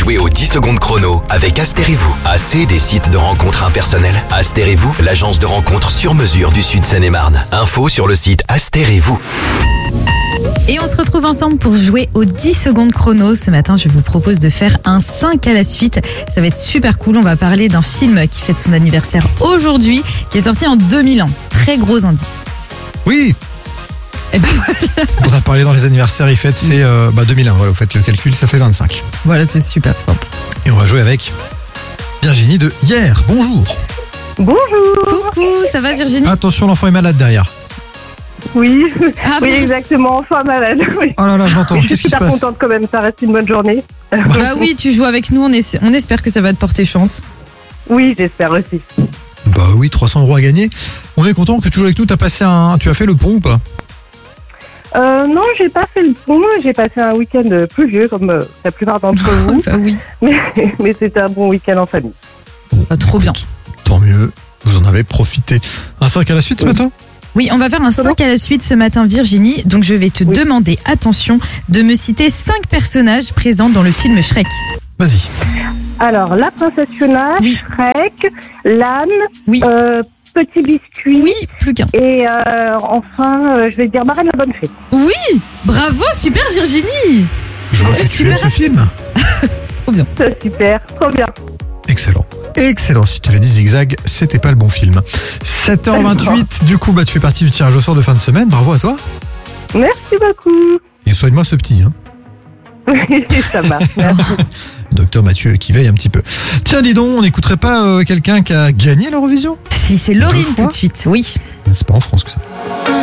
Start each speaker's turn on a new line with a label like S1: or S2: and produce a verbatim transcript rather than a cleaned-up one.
S1: jouer aux dix secondes chrono avec Aster et vous. Assez des sites de rencontres impersonnels. Aster et vous, l'agence de rencontres sur mesure du Sud Seine-et-Marne. Info sur le site Aster et vous.
S2: Et on se retrouve ensemble pour jouer aux dix secondes chrono. Ce matin, je vous propose de faire un cinq à la suite. Ça va être super cool. On va parler d'un film qui fête son anniversaire aujourd'hui, qui est sorti en deux mille un. Très gros indice.
S3: Oui.
S2: Et ben voilà.
S3: On a parlé dans les anniversaires, il fête, c'est euh, bah, deux mille un. Voilà, vous faites le calcul, ça fait vingt-cinq.
S2: Voilà, c'est super simple.
S3: Et on va jouer avec Virginie de hier. Bonjour.
S4: Bonjour.
S2: Coucou, ça va Virginie?
S3: Attention, l'enfant est malade derrière.
S4: Oui,
S2: Ah,
S4: oui
S2: mince.
S4: exactement, enfin malade. Oui.
S3: Oh là là, je l'entends.
S4: Je suis
S3: Qu'est-ce qui se
S4: super
S3: passe?
S4: contente quand même, ça reste une bonne journée.
S2: Bah oui, tu joues avec nous, on, es- on espère que ça va te porter chance.
S4: Oui, j'espère aussi.
S3: Bah oui, trois cents euros à gagner. On est content que tu joues avec nous. T'as passé un, tu as fait le pont ou pas?
S4: Euh, non, j'ai pas fait le pont, j'ai passé un week-end pluvieux comme euh, la plupart d'entre vous,
S2: Bah oui,
S4: mais, mais c'était un bon week-end en famille.
S2: bah, trop bien.
S3: Tant mieux. Vous en avez profité. Un cinq à la suite ce
S4: Oui.
S3: matin?
S2: Oui, on va faire un cinq à la suite ce matin, Virginie. Donc je vais te
S4: Oui.
S2: demander, attention, de me citer cinq personnages présents dans le film Shrek.
S3: Vas-y.
S4: Alors, la princesse Fiona,
S2: Oui.
S4: Shrek, l'âne,
S2: Oui,
S4: euh, Petit Biscuit,
S2: oui, plus qu'un.
S4: et euh, enfin, euh, je vais dire Marraine la Bonne Fée.
S2: Oui, bravo, super Virginie.
S3: Je vois que tu
S2: Super
S3: aimes ce
S2: rapide.
S3: film.
S2: Trop bien.
S4: C'est super, trop bien.
S3: Excellent. Excellent. Si tu avais dit Zigzag, c'était pas le bon film. sept heures vingt-huit. Du coup, bah, tu fais partie du tirage au sort de fin de semaine. Bravo à toi.
S4: Merci beaucoup.
S3: Et soigne-moi ce petit, hein.
S4: Oui, ça marche, merci.
S3: Docteur Mathieu qui veille un petit peu. Tiens, dis donc, on n'écouterait pas euh, quelqu'un qui a gagné l'Eurovision?
S2: Si, c'est
S3: Deux
S2: Laurine
S3: fois
S2: tout de suite, oui.
S3: C'est pas en France que ça.